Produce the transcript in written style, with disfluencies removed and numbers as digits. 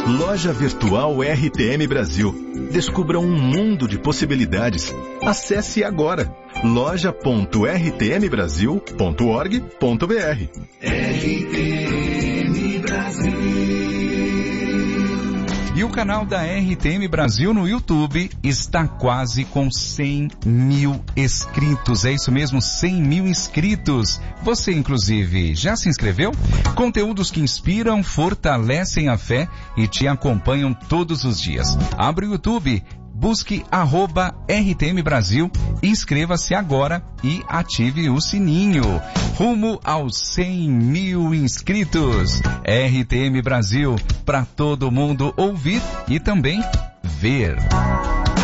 Loja Virtual RTM Brasil. Descubra um mundo de possibilidades. Acesse agora loja.rtmbrasil.org.br. RTM Brasil. E o canal da RTM Brasil no YouTube está quase com 100 mil inscritos. É isso mesmo, 100 mil inscritos. Você, inclusive, já se inscreveu? Conteúdos que inspiram, fortalecem a fé e te acompanham todos os dias. Abre o YouTube, busque @RTM Brasil, inscreva-se agora e ative o sininho. Rumo aos 100 mil inscritos. RTM Brasil, para todo mundo ouvir e também ver.